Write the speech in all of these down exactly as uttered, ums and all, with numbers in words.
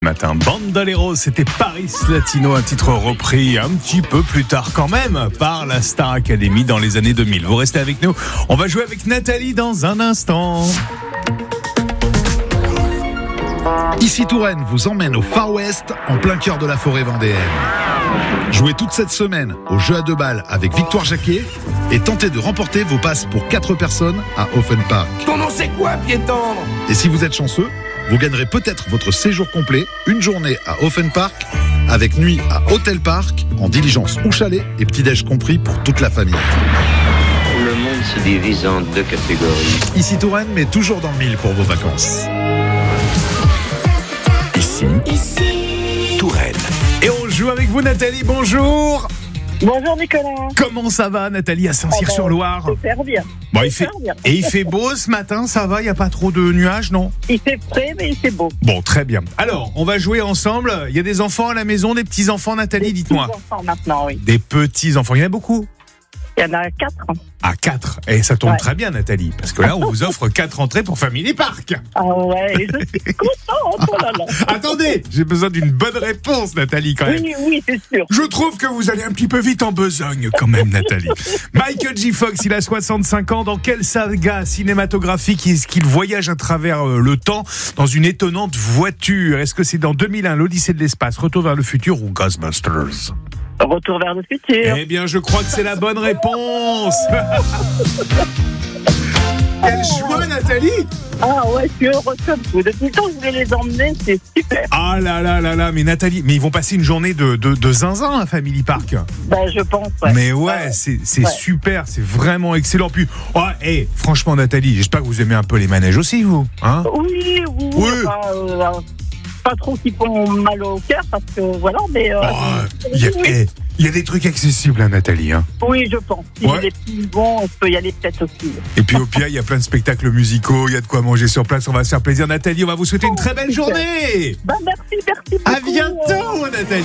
matin. Bandoleros, c'était Paris Latino, un titre repris un petit peu plus tard quand même par la Star Academy dans les années deux mille. Vous restez avec nous, on va jouer avec Nathalie dans un instant. Ici Touraine vous emmène au Far West, en plein cœur de la forêt vendéenne. Jouez toute cette semaine au jeu à deux balles avec Victoire Jacquet et tentez de remporter vos passes pour quatre personnes à Offenpark. Ton nom c'est quoi, pied tendre ? Et si vous êtes chanceux, vous gagnerez peut-être votre séjour complet, une journée à Offenpark, avec nuit à Hôtel Park, en diligence ou chalet et petit-déj compris pour toute la famille. Le monde se divise en deux catégories. Ici Touraine, mais toujours dans le mille pour vos vacances. Ici, Ici. Touraine. Et on joue avec vous Nathalie, bonjour. Bonjour Nicolas. Comment ça va Nathalie à Saint-Cyr-sur-Loire ? Oh ben, super bien. Bon, il fait... bien. Et il fait beau ce matin, ça va, il n'y a pas trop de nuages, non ? Il fait frais, mais il fait beau. Bon, très bien. Alors, on va jouer ensemble. Il y a des enfants à la maison, des petits-enfants, Nathalie, des dites-moi. Des petits-enfants maintenant, oui. Des petits-enfants, il y en a beaucoup ? Il y en a quatre. À quatre. Et ça tombe ouais. très bien, Nathalie, parce que là, on vous offre quatre entrées pour Family Park. Ah ouais, je suis contente. Oh là là. Attendez, j'ai besoin d'une bonne réponse, Nathalie, quand même. Oui, oui, c'est sûr. Je trouve que vous allez un petit peu vite en besogne, quand même, Nathalie. Michael J. Fox, il a soixante-cinq ans. Dans quelle saga cinématographique est-ce qu'il voyage à travers le temps dans une étonnante voiture ? Est-ce que c'est dans deux mille un, l'Odyssée de l'espace, Retour vers le futur ou Ghostbusters ? Retour vers le futur. Eh bien, je crois que c'est la bonne réponse. Quel choix, Nathalie. Ah ouais, je suis heureuse comme tout. Depuis le temps que je voulais les emmener, c'est super. Ah là là là là, mais Nathalie, mais ils vont passer une journée de, de, de zinzin à Family Park. Ben, je pense, ouais. Mais ouais, ouais. c'est, c'est ouais. super, c'est vraiment excellent. Puis, oh, hey, franchement, Nathalie, j'espère que vous aimez un peu les manèges aussi, vous, hein ? Oui, oui, oui. Enfin, euh, pas trop qui font mal au cœur, parce que voilà, mais... Euh, oh, il y a, hey, y a des trucs accessibles, hein, Nathalie, hein. Oui, je pense. Si ouais. les petits bons, on peut y aller peut-être aussi. Et puis au P I A, il y a plein de spectacles musicaux, il y a de quoi manger sur place, on va se faire plaisir. Nathalie, on va vous souhaiter une très belle journée. Ben, merci, merci beaucoup. À bientôt, Nathalie.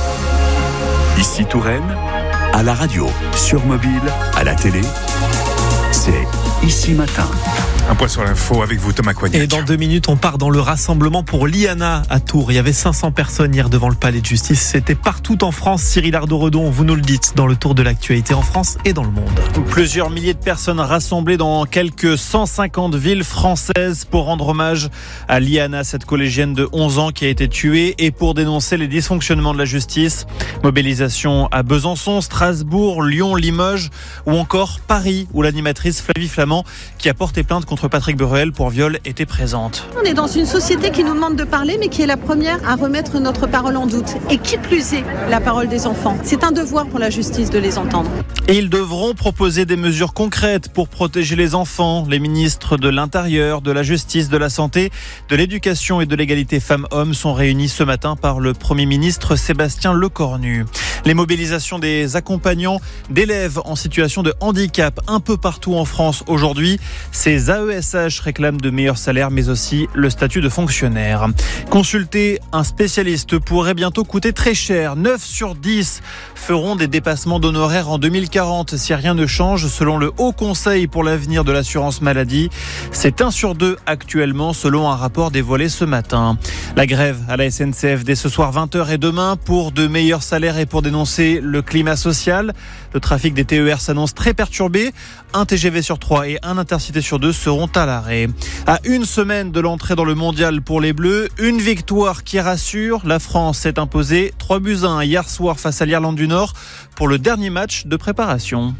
Ici Touraine, à la radio, sur mobile, à la télé, c'est Ici Matin. Un point sur l'info avec vous, Thomas Coignac. Et dans deux minutes, on part dans le rassemblement pour l'I A N A à Tours. Il y avait cinq cents personnes hier devant le palais de justice. C'était partout en France. Cyril Ardo-Redon, vous nous le dites dans le tour de l'actualité en France et dans le monde. Plusieurs milliers de personnes rassemblées dans quelques cent cinquante villes françaises pour rendre hommage à l'I A N A, cette collégienne de onze ans qui a été tuée, et pour dénoncer les dysfonctionnements de la justice. Mobilisation à Besançon, Strasbourg, Lyon, Limoges ou encore Paris, où l'animatrice Flavie Flamand, qui a porté plainte contre Patrick Bruel pour viol, était présente. On est dans une société qui nous demande de parler, mais qui est la première à remettre notre parole en doute. Et qui plus est, la parole des enfants. C'est un devoir pour la justice de les entendre. Et ils devront proposer des mesures concrètes pour protéger les enfants. Les ministres de l'Intérieur, de la Justice, de la Santé, de l'Éducation et de l'égalité femmes-hommes sont réunis ce matin par le Premier ministre Sébastien Lecornu. Les mobilisations des accompagnants d'élèves en situation de handicap un peu partout en France aujourd'hui. Ces A E S H réclament de meilleurs salaires, mais aussi le statut de fonctionnaire. Consulter un spécialiste pourrait bientôt coûter très cher. neuf sur dix feront des dépassements d'honoraires en deux mille quarante si rien ne change, selon le Haut Conseil pour l'avenir de l'assurance maladie. C'est un sur deux actuellement, selon un rapport dévoilé ce matin. La grève à la S N C F dès ce soir vingt heures et demain pour de meilleurs salaires et pour dénoncer le climat social. Le trafic des T E R s'annonce très perturbé. Un T G V sur trois et un Intercité sur deux seront à l'arrêt. À une semaine de l'entrée dans le mondial pour les Bleus, une victoire qui rassure. La France s'est imposée trois buts à un hier soir face à l'Irlande du Nord pour le dernier match de préparation.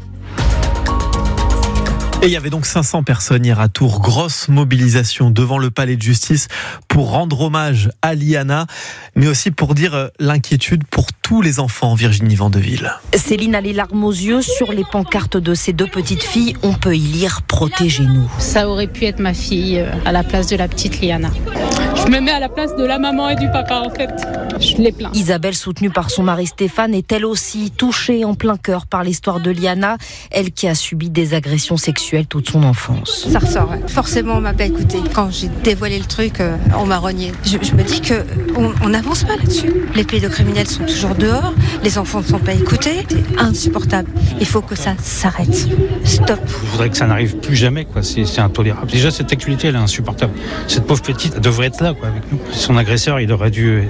Et il y avait donc cinq cents personnes hier à Tours. Grosse mobilisation devant le palais de justice pour rendre hommage à l'I A N A, mais aussi pour dire l'inquiétude pour tous les enfants en Virginie Vandeville. Céline a les larmes aux yeux. Sur les pancartes de ses deux petites filles, on peut y lire « Protégez-nous ». Ça aurait pu être ma fille à la place de la petite Liana. Je me mets à la place de la maman et du papa en fait. Je les plains. Isabelle, soutenue par son mari Stéphane, est elle aussi touchée en plein cœur par l'histoire de Liana, elle qui a subi des agressions sexuelles toute son enfance. Ça ressort, ouais. Forcément on m'a pas écouté. Quand j'ai dévoilé le truc, euh, on m'a renié. Je, je me dis que on n'avance pas là-dessus. Les pédocriminels sont toujours dehors, les enfants ne sont pas écoutés. C'est insupportable. Il faut que ça s'arrête. Stop. Je voudrais que ça n'arrive plus jamais, quoi. C'est, c'est intolérable. Déjà cette actualité elle est insupportable. Cette pauvre petite elle devrait être là, quoi, avec nous. Son agresseur il aurait dû